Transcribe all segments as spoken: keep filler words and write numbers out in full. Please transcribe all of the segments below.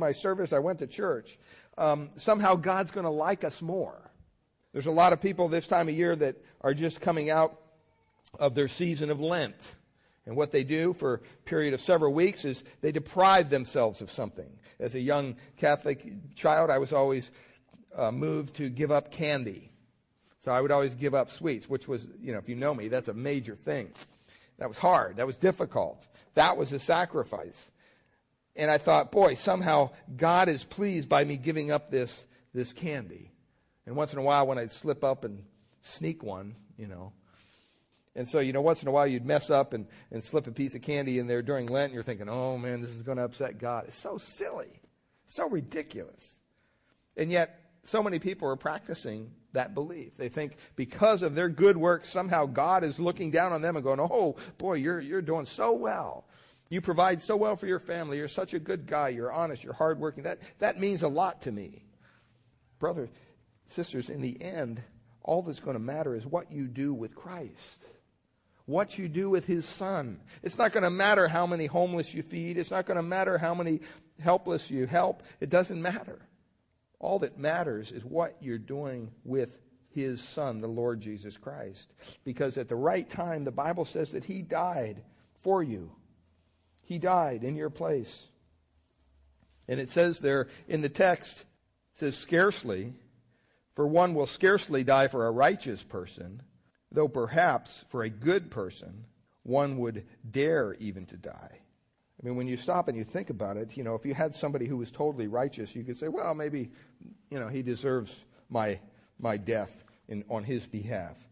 my service, I went to church. Um, somehow God's going to like us more. There's a lot of people this time of year that are just coming out of their season of Lent. And what they do for a period of several weeks is they deprive themselves of something. As a young Catholic child, I was always uh, moved to give up candy. So I would always give up sweets, which was, you know, if you know me, that's a major thing. That was hard. That was difficult. That was a sacrifice. And I thought, boy, somehow God is pleased by me giving up this, this candy. And once in a while when I'd slip up and sneak one, you know. And so, you know, once in a while you'd mess up and, and slip a piece of candy in there during Lent, and you're thinking, oh man, this is going to upset God. It's so silly. So ridiculous. And yet, so many people are practicing that belief. They think because of their good works, somehow God is looking down on them and going, oh, boy, you're you're doing so well. You provide so well for your family. You're such a good guy. You're honest. You're hardworking. That, that means a lot to me. Brothers, sisters, in the end, all that's going to matter is what you do with Christ. What you do with His Son. It's not going to matter how many homeless you feed. It's not going to matter how many helpless you help. It doesn't matter. All that matters is what you're doing with His Son, the Lord Jesus Christ. Because at the right time, the Bible says that He died for you. He died in your place. And it says there in the text, it says scarcely, for one will scarcely die for a righteous person, though perhaps for a good person, one would dare even to die. I mean, when you stop and you think about it, you know, if you had somebody who was totally righteous, you could say, well, maybe, you know, he deserves my my death in, on his behalf.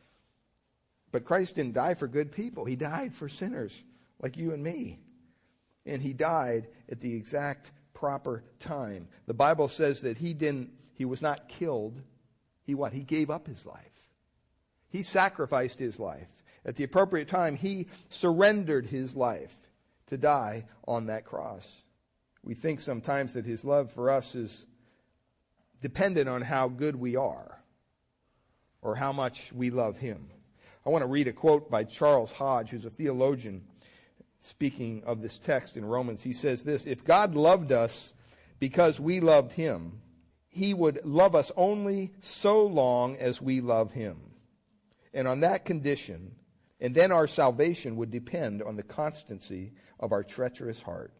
But Christ didn't die for good people. He died for sinners like you and me. And He died at the exact proper time. The Bible says that He didn't, He was not killed. He what? He gave up His life. He sacrificed His life. At the appropriate time, He surrendered His life to die on that cross. We think sometimes that His love for us is dependent on how good we are or how much we love Him. I want to read a quote by Charles Hodge, who's a theologian, speaking of this text in Romans. He says this, if God loved us because we loved Him, He would love us only so long as we love Him. And on that condition, and then our salvation would depend on the constancy of our treacherous heart.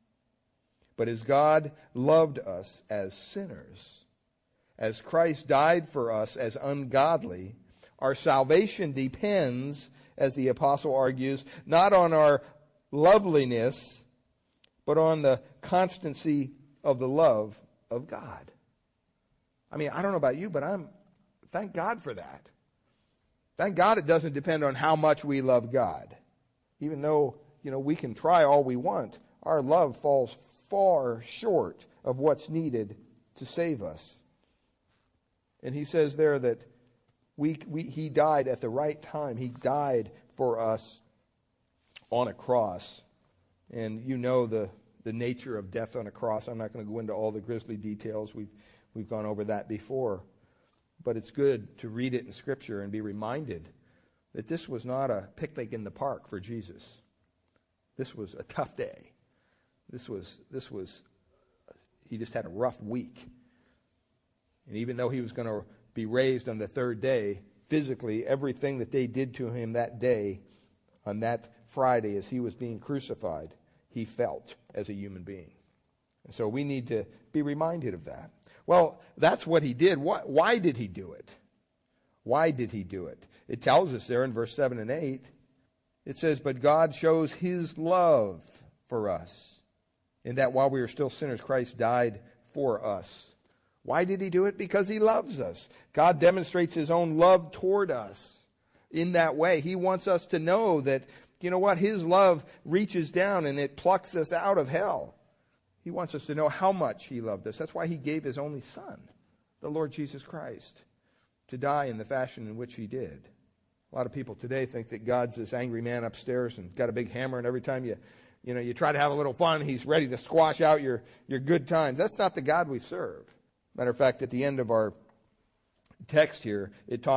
But as God loved us as sinners, as Christ died for us as ungodly, our salvation depends, as the apostle argues, not on our loveliness, but on the constancy of the love of God. I mean, I don't know about you, but I'm thank God for that. Thank God it doesn't depend on how much we love God. Even though, you know, we can try all we want, our love falls far short of what's needed to save us. And he says there that we, we he died at the right time. He died for us on a cross. And you know the, the nature of death on a cross. I'm not going to go into all the grisly details. We've we've gone over that before. But it's good to read it in Scripture and be reminded that this was not a picnic in the park for Jesus. This was a tough day. This was, this was, he just had a rough week. And even though he was going to be raised on the third day, physically, everything that they did to him that day, on that Friday as he was being crucified, he felt as a human being. And so we need to be reminded of that. Well, that's what he did. Why did he do it? Why did he do it? It tells us there in verse seven and eight. It says, but God shows His love for us, in that while we were still sinners, Christ died for us. Why did He do it? Because He loves us. God demonstrates His own love toward us in that way. He wants us to know that, you know what, His love reaches down and it plucks us out of hell. He wants us to know how much He loved us. That's why He gave His only Son, the Lord Jesus Christ, to die in the fashion in which He did. A lot of people today think that God's this angry man upstairs and got a big hammer, and every time you, you know, you try to have a little fun, He's ready to squash out your, your good times. That's not the God we serve. Matter of fact, at the end of our text here, it talks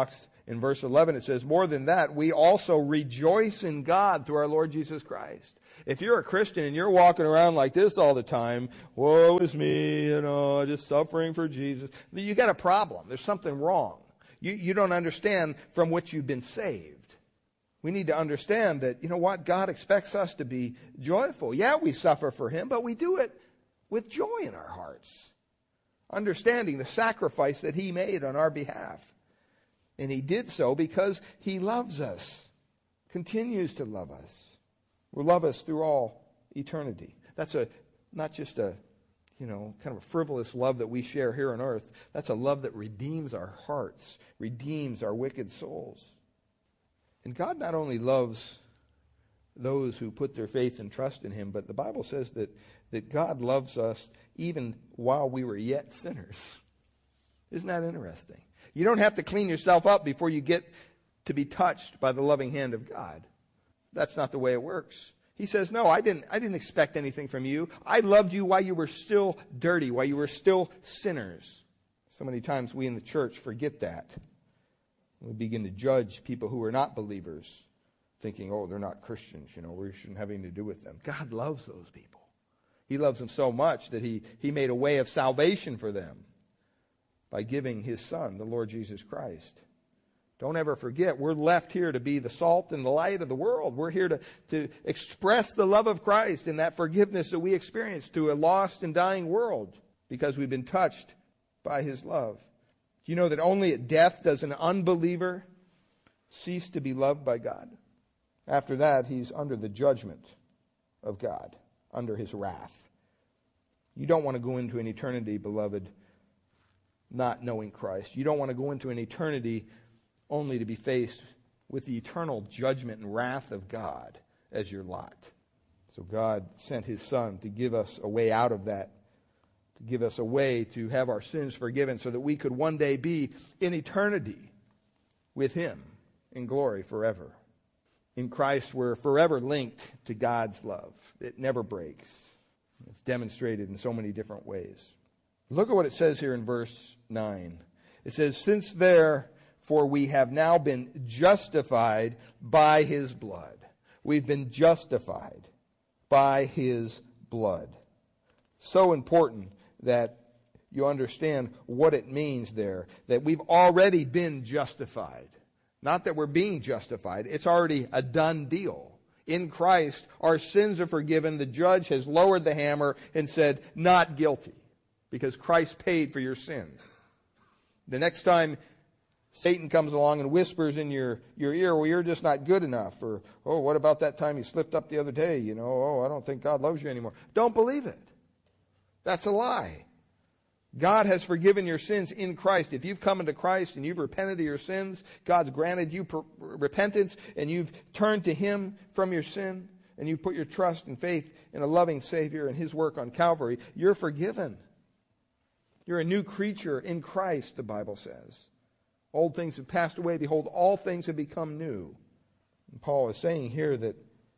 In verse eleven it says, more than that, we also rejoice in God through our Lord Jesus Christ. If you're a Christian and you're walking around like this all the time, woe is me, you know, just suffering for Jesus, you got a problem. There's something wrong. You, you don't understand from which you've been saved. We need to understand that, you know what, God expects us to be joyful. Yeah, we suffer for Him, but we do it with joy in our hearts, understanding the sacrifice that He made on our behalf. And He did so because He loves us, continues to love us, will love us through all eternity. That's a not just a, you know, kind of a frivolous love that we share here on earth. That's a love that redeems our hearts, redeems our wicked souls. And God not only loves those who put their faith and trust in Him, but the Bible says that, that God loves us even while we were yet sinners. Isn't that interesting? You don't have to clean yourself up before you get to be touched by the loving hand of God. That's not the way it works. He says, no, I didn't, I didn't expect anything from you. I loved you while you were still dirty, while you were still sinners. So many times we in the church forget that. We begin to judge people who are not believers, thinking, oh, they're not Christians, you know, we shouldn't have anything to do with them. God loves those people. He loves them so much that he, he made a way of salvation for them by giving His Son, the Lord Jesus Christ. Don't ever forget, we're left here to be the salt and the light of the world. We're here to, to express the love of Christ and that forgiveness that we experience to a lost and dying world because we've been touched by His love. Do you know that only at death does an unbeliever cease to be loved by God? After that, he's under the judgment of God, under His wrath. You don't want to go into an eternity, beloved, not knowing Christ. You don't want to go into an eternity only to be faced with the eternal judgment and wrath of God as your lot. So God sent His Son to give us a way out of that, to give us a way to have our sins forgiven so that we could one day be in eternity with Him in glory forever. In Christ, we're forever linked to God's love. It never breaks. It's demonstrated in so many different ways. Look at what it says here in verse nine. It says, since therefore we have now been justified by His blood. We've been justified by His blood. So important that you understand what it means there, that we've already been justified. Not that we're being justified. It's already a done deal. In Christ, our sins are forgiven. The judge has lowered the hammer and said, not guilty, because Christ paid for your sin. The next time Satan comes along and whispers in your, your ear, well, you're just not good enough. Or, oh, what about that time you slipped up the other day? You know, oh, I don't think God loves you anymore. Don't believe it. That's a lie. God has forgiven your sins in Christ. If you've come into Christ and you've repented of your sins, God's granted you per- repentance and you've turned to Him from your sin and you've put your trust and faith in a loving Savior and His work on Calvary, you're forgiven. You're a new creature in Christ, the Bible says. Old things have passed away. Behold, all things have become new. And Paul is saying here that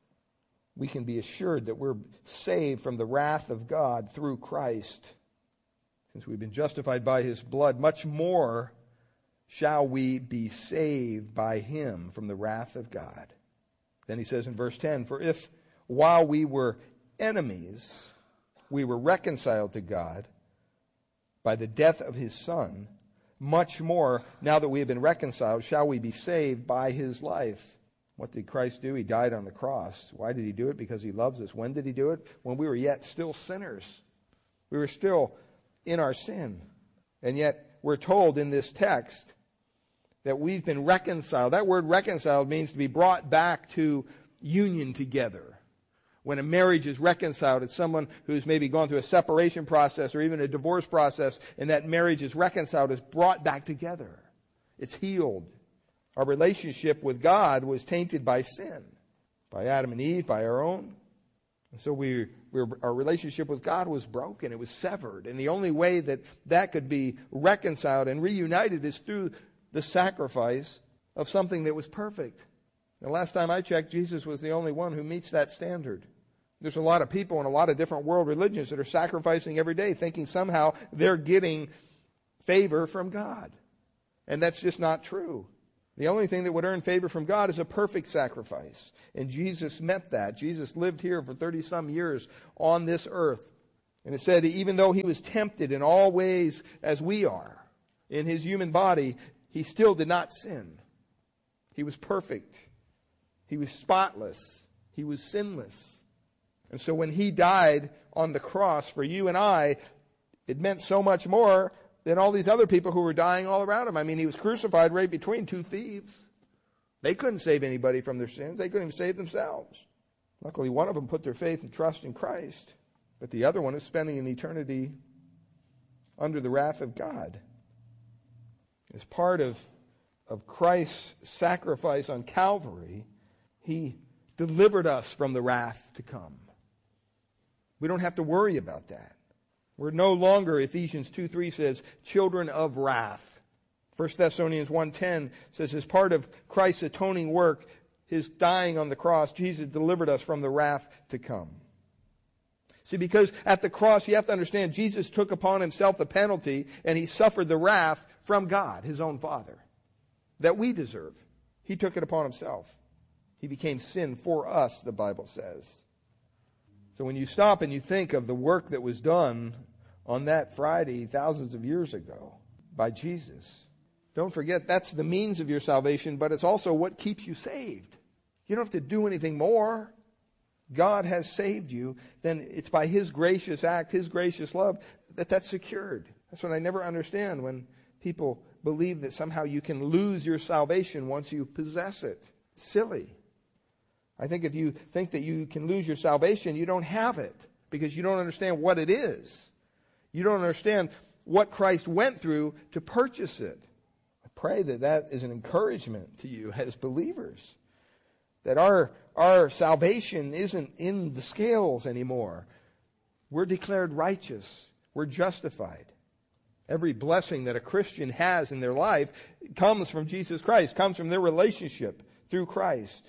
we can be assured that we're saved from the wrath of God through Christ. Since we've been justified by His blood, much more shall we be saved by Him from the wrath of God. Then he says in verse ten, for if while we were enemies, we were reconciled to God by the death of His Son, much more, now that we have been reconciled, shall we be saved by His life. What did Christ do? He died on the cross. Why did He do it? Because He loves us. When did He do it? When we were yet still sinners. We were still in our sin. And yet we're told in this text that we've been reconciled. That word reconciled means to be brought back to union together. When a marriage is reconciled, it's someone who's maybe gone through a separation process or even a divorce process, and that marriage is reconciled, is brought back together. It's healed. Our relationship with God was tainted by sin, by Adam and Eve, by our own. And so we, we were, our relationship with God was broken. It was severed. And the only way that that could be reconciled and reunited is through the sacrifice of something that was perfect. The last time I checked, Jesus was the only one who meets that standard. There's a lot of people in a lot of different world religions that are sacrificing every day, thinking somehow they're getting favor from God. And that's just not true. The only thing that would earn favor from God is a perfect sacrifice. And Jesus met that. Jesus lived here for thirty-some years on this earth. And it said, even though he was tempted in all ways as we are, in his human body, he still did not sin. He was perfect. He was spotless. He was sinless. And so when he died on the cross for you and I, it meant so much more than all these other people who were dying all around him. I mean, he was crucified right between two thieves. They couldn't save anybody from their sins. They couldn't even save themselves. Luckily, one of them put their faith and trust in Christ. But the other one is spending an eternity under the wrath of God. As part of, of Christ's sacrifice on Calvary, he delivered us from the wrath to come. We don't have to worry about that. We're no longer, Ephesians two three says, children of wrath. First Thessalonians one ten says, as part of Christ's atoning work, his dying on the cross, Jesus delivered us from the wrath to come. See, because at the cross, you have to understand, Jesus took upon himself the penalty, and he suffered the wrath from God, his own Father, that we deserve. He took it upon himself. He became sin for us, the Bible says. So when you stop and you think of the work that was done on that Friday thousands of years ago by Jesus, don't forget that's the means of your salvation, but it's also what keeps you saved. You don't have to do anything more. God has saved you, then it's by his gracious act, his gracious love, that that's secured. That's what I never understand when people believe that somehow you can lose your salvation once you possess it. Silly. I think if you think that you can lose your salvation, you don't have it because you don't understand what it is. You don't understand what Christ went through to purchase it. I pray that that is an encouragement to you as believers. That our, our salvation isn't in the scales anymore. We're declared righteous. We're justified. Every blessing that a Christian has in their life comes from Jesus Christ, comes from their relationship through Christ.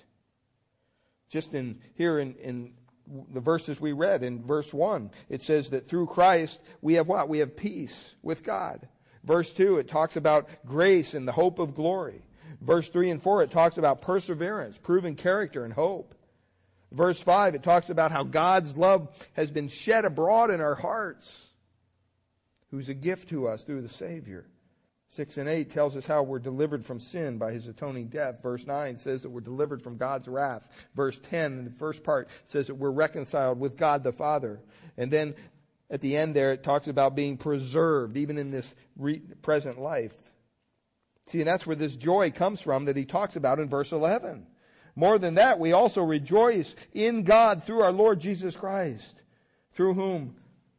Just in here in, in the verses we read, in verse one, it says that through Christ we have what? We have peace with God. Verse two, it talks about grace and the hope of glory. Verse three and four, it talks about perseverance, proven character, and hope. Verse five, it talks about how God's love has been shed abroad in our hearts, who's a gift to us through the Savior. six and eight tells us how we're delivered from sin by his atoning death. Verse nine says that we're delivered from God's wrath. Verse ten, in the first part, says that we're reconciled with God the Father. And then at the end there, it talks about being preserved, even in this re- present life. See, and that's where this joy comes from that he talks about in verse eleven. More than that, we also rejoice in God through our Lord Jesus Christ, through whom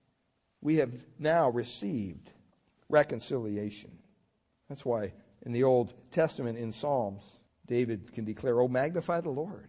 we have now received reconciliation. That's why in the Old Testament, in Psalms, David can declare, "Oh, magnify the Lord.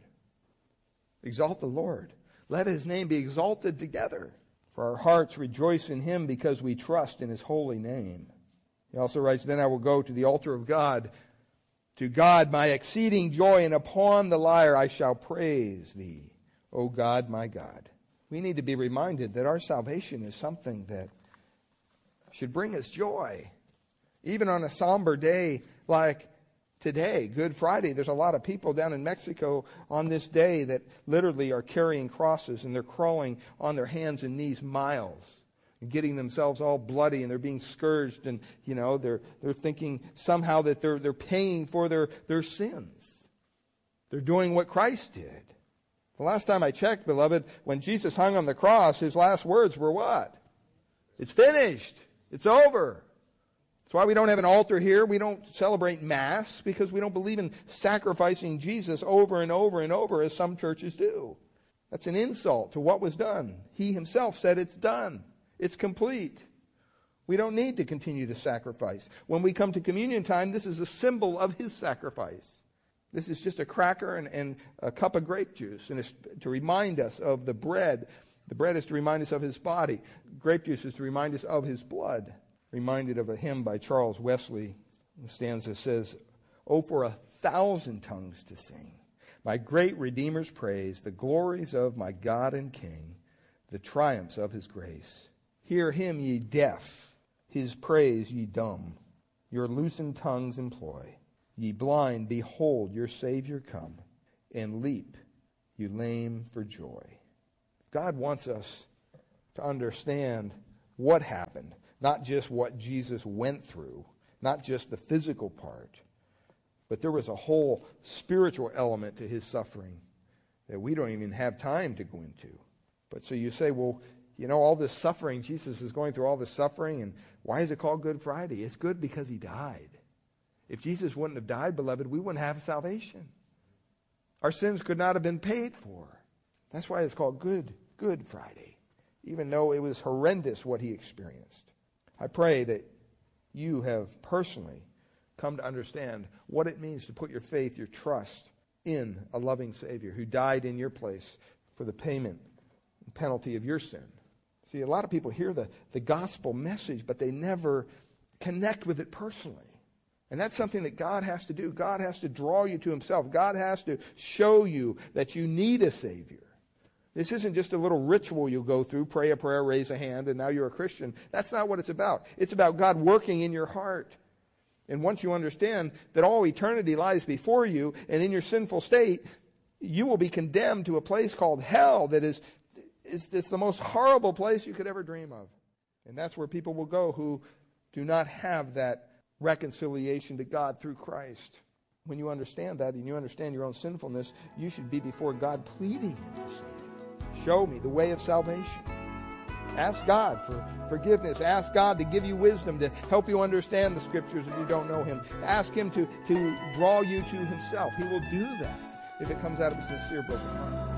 Exalt the Lord. Let his name be exalted together. For our hearts rejoice in him because we trust in his holy name." He also writes, "Then I will go to the altar of God. To God my exceeding joy, and upon the lyre I shall praise thee, O God, my God." We need to be reminded that our salvation is something that should bring us joy. Even on a somber day like today, Good Friday, there's a lot of people down in Mexico on this day that literally are carrying crosses, and they're crawling on their hands and knees miles, and getting themselves all bloody, and they're being scourged, and you know they're they're thinking somehow that they're they're paying for their, their sins. They're doing what Christ did. The last time I checked, beloved, when Jesus hung on the cross, his last words were what? It's finished. It's over. That's why we don't have an altar here. We don't celebrate Mass, because we don't believe in sacrificing Jesus over and over and over as some churches do. That's an insult to what was done. He himself said it's done. It's complete. We don't need to continue to sacrifice. When we come to communion time, this is a symbol of his sacrifice. This is just a cracker and, and a cup of grape juice, and it's to remind us of the bread. The bread is to remind us of his body. Grape juice is to remind us of his blood. Reminded of a hymn by Charles Wesley. The stanza says, "Oh, for a thousand tongues to sing my great Redeemer's praise, the glories of my God and King, the triumphs of his grace. Hear him, ye deaf, his praise, ye dumb, your loosened tongues employ. Ye blind, behold, your Savior come, and leap, you lame, for joy. God wants us to understand what happened, not just what Jesus went through, not just the physical part, but there was a whole spiritual element to his suffering that we don't even have time to go into. But so you say, well, you know, all this suffering, Jesus is going through all this suffering, and why is it called Good Friday? It's good because he died. If Jesus wouldn't have died, beloved, we wouldn't have salvation. Our sins could not have been paid for. That's why it's called Good, Good Friday, even though it was horrendous what he experienced. I pray that you have personally come to understand what it means to put your faith, your trust in a loving Savior who died in your place for the payment and penalty of your sin. See, a lot of people hear the, the gospel message, but they never connect with it personally. And that's something that God has to do. God has to draw you to himself. God has to show you that you need a Savior. This isn't just a little ritual you'll go through, pray a prayer, raise a hand, and now you're a Christian. That's not what it's about. It's about God working in your heart. And once you understand that all eternity lies before you, and in your sinful state, you will be condemned to a place called hell that is, is, is the most horrible place you could ever dream of. And that's where people will go who do not have that reconciliation to God through Christ. When you understand that and you understand your own sinfulness, you should be before God pleading to save you. Show me the way of salvation. Ask God for forgiveness. Ask God to give you wisdom to help you understand the Scriptures if you don't know him. Ask him to, to draw you to himself. He will do that if it comes out of a sincere, broken heart.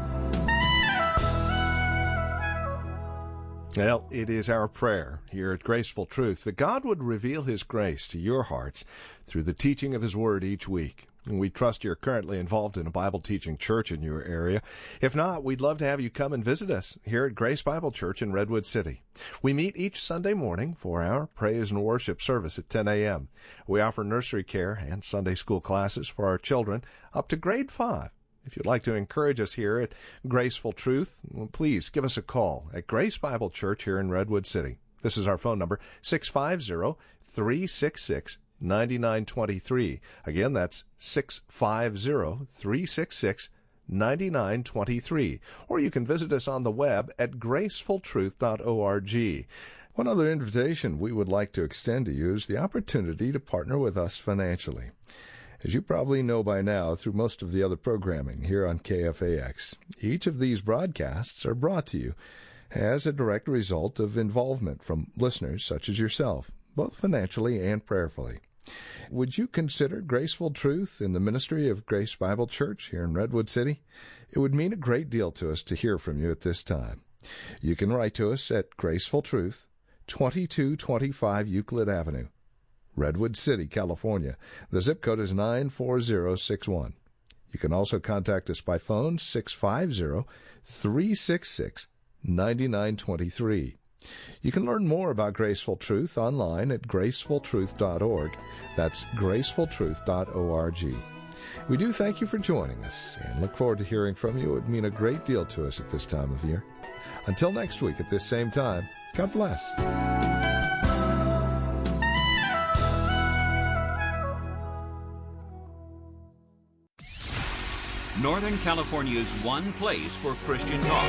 Well, it is our prayer here at Graceful Truth that God would reveal his grace to your hearts through the teaching of his word each week. And we trust you're currently involved in a Bible teaching church in your area. If not, we'd love to have you come and visit us here at Grace Bible Church in Redwood City. We meet each Sunday morning for our praise and worship service at ten a.m. We offer nursery care and Sunday school classes for our children up to grade five. If you'd like to encourage us here at Graceful Truth, well, please give us a call at Grace Bible Church here in Redwood City. This is our phone number, six five zero, three six six, nine nine two three. Again, that's six five zero, three six six, nine nine two three. Or you can visit us on the web at graceful truth dot org. One other invitation we would like to extend to you is the opportunity to partner with us financially. As you probably know by now through most of the other programming here on K F A X, each of these broadcasts are brought to you as a direct result of involvement from listeners such as yourself, both financially and prayerfully. Would you consider Graceful Truth in the ministry of Grace Bible Church here in Redwood City? It would mean a great deal to us to hear from you at this time. You can write to us at Graceful Truth, twenty-two twenty-five Euclid Avenue, Redwood City, California. The zip code is nine four zero six one. You can also contact us by phone, six five zero, three six six, nine nine two three. You can learn more about Graceful Truth online at graceful truth dot org. That's graceful truth dot org. We do thank you for joining us and look forward to hearing from you. It would mean a great deal to us at this time of year. Until next week at this same time, God bless. Northern California's one place for Christian talk.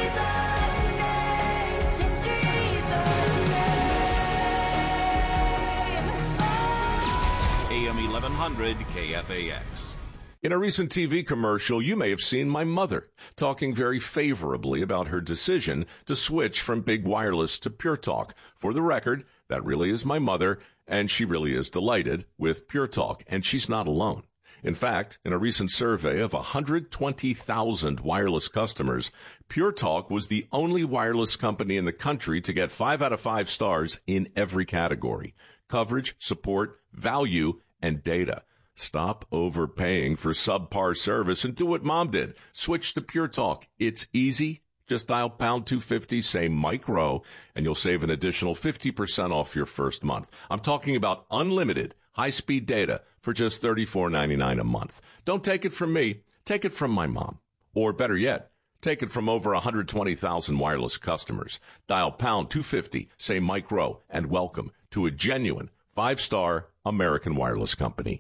A M eleven hundred K F A X. In a recent T V commercial, you may have seen my mother talking very favorably about her decision to switch from Big Wireless to Pure Talk. For the record, that really is my mother, and she really is delighted with Pure Talk, and she's not alone. In fact, in a recent survey of one hundred twenty thousand wireless customers, Pure Talk was the only wireless company in the country to get five out of five stars in every category: coverage, support, value, and data. Stop overpaying for subpar service and do what Mom did. Switch to Pure Talk. It's easy. Just dial pound two fifty, say Mike Rowe, and you'll save an additional fifty percent off your first month. I'm talking about unlimited high-speed data for just thirty-four ninety-nine a month. Don't take it from me. Take it from my mom. Or better yet, take it from over one hundred twenty thousand wireless customers. Dial pound two fifty, say Mike Rowe, and welcome to a genuine five-star American wireless company.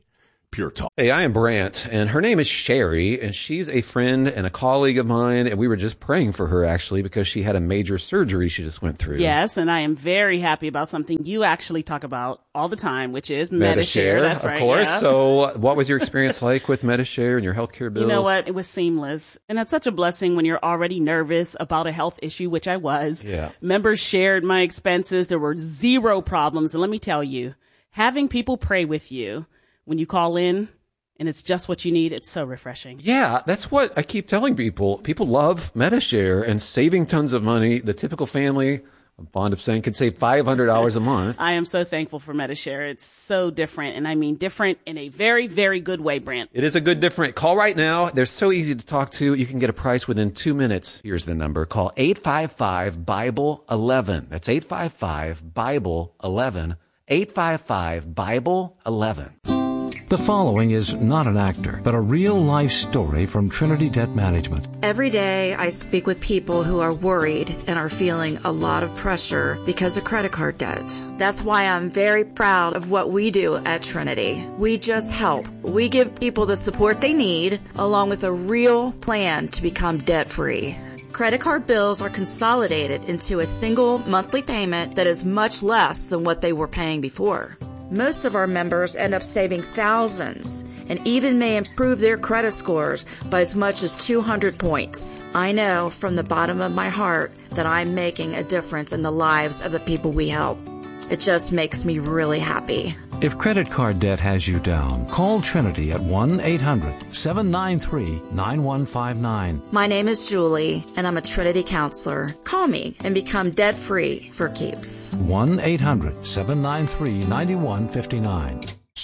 Pure Talk. Hey, I am Brant, and her name is Sherry, and she's a friend and a colleague of mine, and we were just praying for her, actually, because she had a major surgery she just went through. Yes, and I am very happy about something you actually talk about all the time, which is Medi-Share. Medi-Share, That's of right, course. yeah. So what was your experience like with Medi-Share and your healthcare bills? You know what? It was seamless. And that's such a blessing when you're already nervous about a health issue, which I was. Yeah. Members shared my expenses. There were zero problems. And let me tell you, having people pray with you when you call in, and it's just what you need, it's so refreshing. Yeah, that's what I keep telling people. People love Medi-Share and saving tons of money. The typical family, I'm fond of saying, could save five hundred dollars a month. I am so thankful for Medi-Share. It's so different, and I mean different in a very, very good way, Brent. It is a good different. Call right now. They're so easy to talk to. You can get a price within two minutes. Here's the number. Call eight five five, Bible eleven. That's eight five five, Bible eleven. eight five five, Bible eleven. The following is not an actor, but a real-life story from Trinity Debt Management. Every day I speak with people who are worried and are feeling a lot of pressure because of credit card debt. That's why I'm very proud of what we do at Trinity. We just help. We give people the support they need, along with a real plan to become debt-free. Credit card bills are consolidated into a single monthly payment that is much less than what they were paying before. Most of our members end up saving thousands and even may improve their credit scores by as much as two hundred points. I know from the bottom of my heart that I'm making a difference in the lives of the people we help. It just makes me really happy. If credit card debt has you down, call Trinity at one eight hundred, seven nine three, nine one five nine. My name is Julie, and I'm a Trinity counselor. Call me and become debt-free for keeps. one eight hundred, seven nine three, nine one five nine.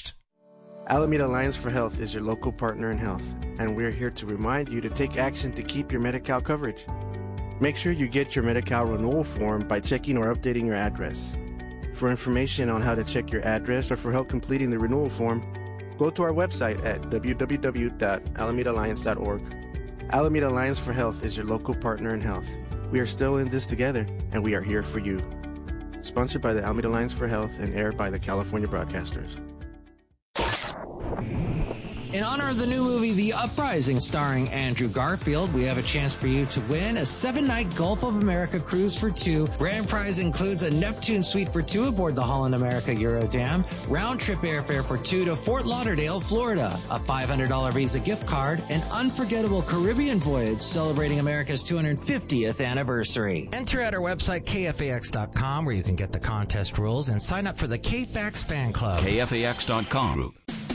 Alameda Alliance for Health is your local partner in health, and we're here to remind you to take action to keep your Medi-Cal coverage. Make sure you get your Medi-Cal renewal form by checking or updating your address. For information on how to check your address or for help completing the renewal form, go to our website at w w w dot alameda alliance dot org. Alameda Alliance for Health is your local partner in health. We are still in this together, and we are here for you. Sponsored by the Alameda Alliance for Health and aired by the California Broadcasters. In honor of the new movie, The Uprising, starring Andrew Garfield, we have a chance for you to win a seven-night Gulf of America cruise for two. Grand prize includes a Neptune suite for two aboard the Holland America Eurodam, round-trip airfare for two to Fort Lauderdale, Florida, a five hundred dollars Visa gift card, an unforgettable Caribbean voyage celebrating America's two hundred fiftieth anniversary. Enter at our website, K F A X dot com, where you can get the contest rules and sign up for the K F A X fan club. K F A X dot com group.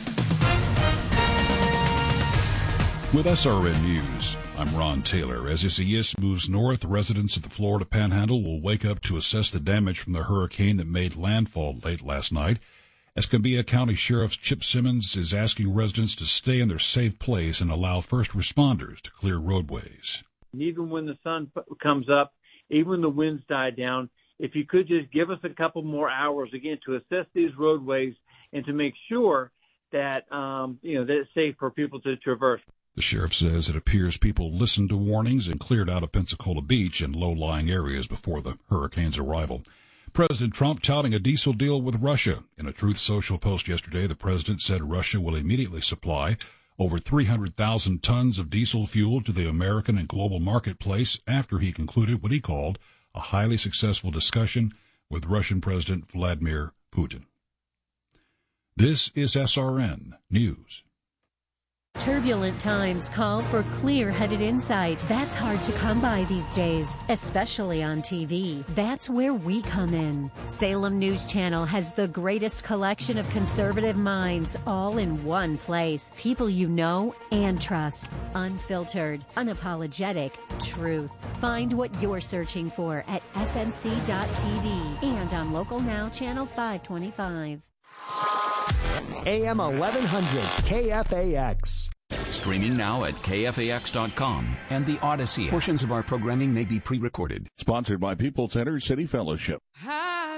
With S R N News, I'm Ron Taylor. As Isaias moves north, residents of the Florida Panhandle will wake up to assess the damage from the hurricane that made landfall late last night. Escambia County Sheriff Chip Simmons is asking residents to stay in their safe place and allow first responders to clear roadways. Even when the sun comes up, even when the winds die down, if you could just give us a couple more hours, again, to assess these roadways and to make sure that, um, you know, that it's safe for people to traverse. The sheriff says it appears people listened to warnings and cleared out of Pensacola Beach and low-lying areas before the hurricane's arrival. President Trump touting a diesel deal with Russia. In a Truth Social post yesterday, the president said Russia will immediately supply over three hundred thousand tons of diesel fuel to the American and global marketplace after he concluded what he called a highly successful discussion with Russian President Vladimir Putin. This is S R N News. Turbulent times call for clear-headed insight. That's hard to come by these days, especially on T V. That's where we come in. Salem News Channel has the greatest collection of conservative minds all in one place. People you know and trust. Unfiltered, unapologetic truth. Find what you're searching for at S N C dot T V and on Local Now Channel five twenty-five. A M eleven hundred K F A X. Streaming now at K F A X dot com and the Odyssey. Portions of our programming may be pre-recorded. Sponsored by People Center City Fellowship. Hi.